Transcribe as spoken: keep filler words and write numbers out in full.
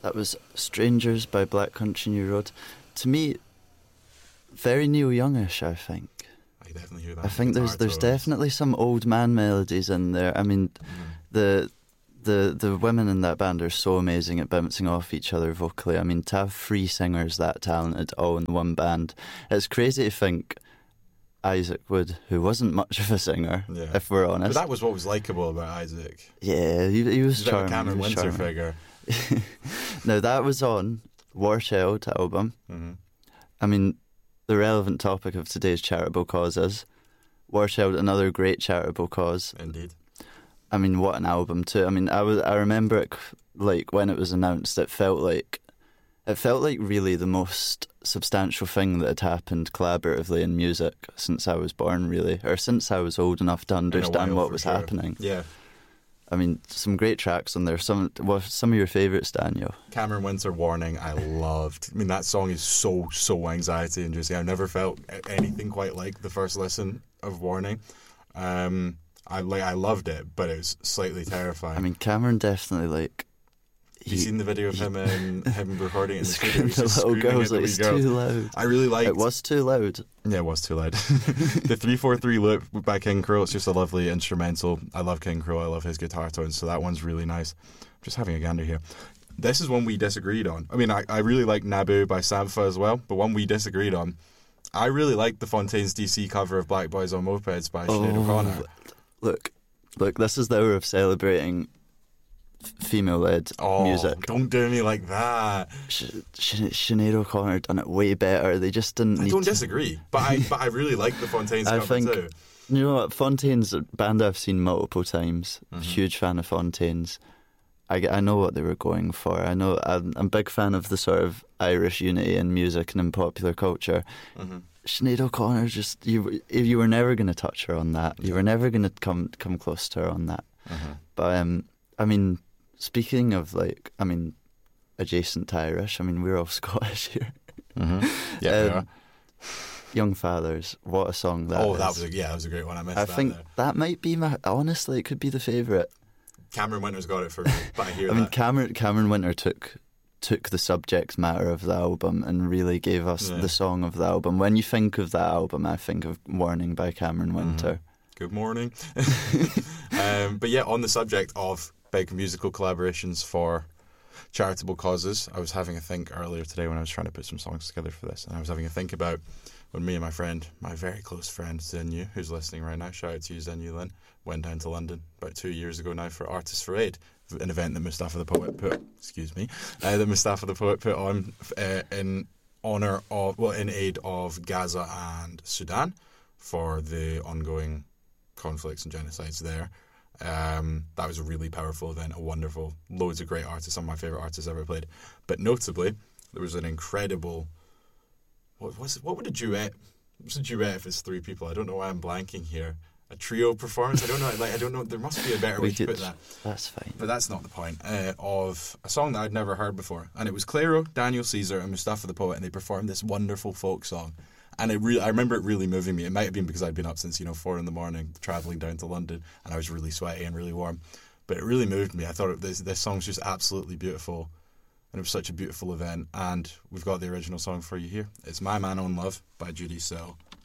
That was Strangers by Black Country New Road. To me, very Neil Youngish, I think. I definitely hear that. I think there's there's definitely some old man melodies in there. I mean, mm. the the the women in that band are so amazing at bouncing off each other vocally. I mean, to have three singers that talented all in one band, it's crazy to think Isaac Wood, who wasn't much of a singer, yeah. if we're honest. But that was what was likeable about Isaac. Yeah, he, he was He's charming. Like a Cameron Winter charming. figure. Now, that was on War Child album. Mm-hmm. I mean, the relevant topic of today's charitable causes. War Child, another great charitable cause. Indeed. I mean, what an album too. I mean, I was I remember it like when it was announced. It felt like it felt like really the most substantial thing that had happened collaboratively in music since I was born, really, or since I was old enough to understand while, what was sure. happening. Yeah. I mean, some great tracks on there. Some, what some of your favourites, Daniel? Cameron Winter, Warning, I loved. I mean, that song is so, so anxiety inducing. I've never felt anything quite like the first listen of Warning. Um, I like, I loved it, but it was slightly terrifying. I mean, Cameron definitely like. Have you seen the video of him and him recording in the studio? The little girls, like, it's girls. too loud. I really liked. It was too loud. Yeah, it was too loud. The three four three Loop by King Crow, it's just a lovely instrumental. I love King Crow, I love his guitar tones, so that one's really nice. I'm just having a gander here. This is one we disagreed on. I mean, I, I really like Naboo by Sampha as well, but one we disagreed on. I really like the Fontaines D C cover of Black Boys on Mopeds by oh, Sinead O'Connor. Look, look, this is the hour of celebrating female-led oh, music. Don't do me like that. Sh- Sh- Sinead O'Connor done it way better. They just didn't. I need don't to... disagree, but I but I really like the Fontaines I cover think, too. You know what? Fontaines, a band I've seen multiple times. Mm-hmm. Huge fan of Fontaines. I, I know what they were going for. I know I'm, I'm a big fan of the sort of Irish unity in music and in popular culture. Mm-hmm. Sinead O'Connor, just you you were never going to touch her on that. You were never going to come come close to her on that. Mm-hmm. But um, I mean, speaking of like, I mean, adjacent to Irish. I mean, we're all Scottish here. Mm-hmm. Yeah, um, we are. Young Fathers, what a song that oh, is. that was a, yeah, that was a great one. I missed I that. think there. that might be my. Honestly, it could be the favourite. Cameron Winter's got it for me, but I hear I that. mean, Cameron Cameron Winter took took the subject matter of the album and really gave us yeah. the song of the album. When you think of that album, I think of Warning by Cameron Winter. Mm-hmm. Good morning. um, but yeah, on the subject of big musical collaborations for charitable causes, I was having a think earlier today when I was trying to put some songs together for this, and I was having a think about when me and my friend, my very close friend Zinyu, who's listening right now, shout out to you Zinyu Lin, went down to London about two years ago now for Artists for Aid, an event that Mustafa the Poet put, excuse me, uh, that Mustafa the Poet put on uh, in honour of, well, in aid of Gaza and Sudan for the ongoing conflicts and genocides there. Um, that was a really powerful event, a wonderful, loads of great artists, some of my favourite artists ever played. But notably, there was an incredible, what was it, what would a duet, what's a duet if it's three people? I don't know why I'm blanking here. A trio performance? I don't know, like, I don't know, there must be a better way We to could, put that. That's fine. But that's not the point, uh, of a song that I'd never heard before. And it was Clairo, Daniel Caesar and Mustafa the Poet, and they performed this wonderful folk song. And it really, I remember it really moving me. It might have been because I'd been up since, you know, four in the morning, travelling down to London, and I was really sweaty and really warm. But it really moved me. I thought it, this, this song's just absolutely beautiful, and it was such a beautiful event. And we've got the original song for you here. It's My Man Own Love by Judy Sell